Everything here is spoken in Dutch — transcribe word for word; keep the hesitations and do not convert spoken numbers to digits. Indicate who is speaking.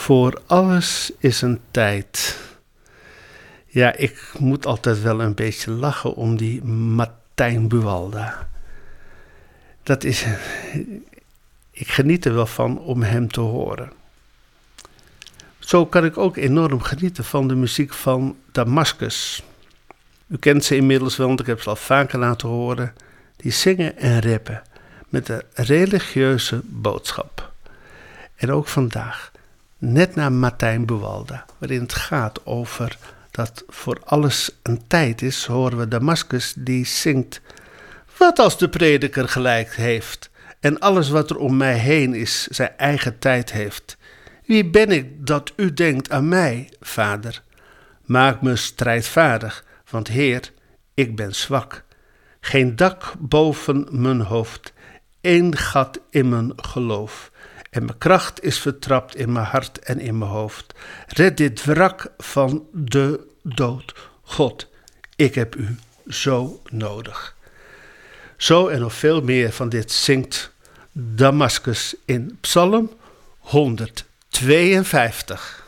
Speaker 1: Voor alles is een tijd. Ja, ik moet altijd wel een beetje lachen om die Martijn Buwalda. Dat is, ik geniet er wel van om hem te horen. Zo kan ik ook enorm genieten van de muziek van Damascus. U kent ze inmiddels wel, want ik heb ze al vaker laten horen. Die zingen en rappen met een religieuze boodschap. En ook vandaag, net na Martijn Buwalda, waarin het gaat over dat voor alles een tijd is, horen we Damascus die zingt: wat als de prediker gelijk heeft en alles wat er om mij heen is zijn eigen tijd heeft? Wie ben ik dat u denkt aan mij, vader? Maak me strijdvaardig, want Heer, ik ben zwak. Geen dak boven mijn hoofd, één gat in mijn geloof. En mijn kracht is vertrapt in mijn hart en in mijn hoofd. Red dit wrak van de dood. God, ik heb u zo nodig. Zo en nog veel meer van dit zingt Damascus in Psalm honderdtweeënvijftig.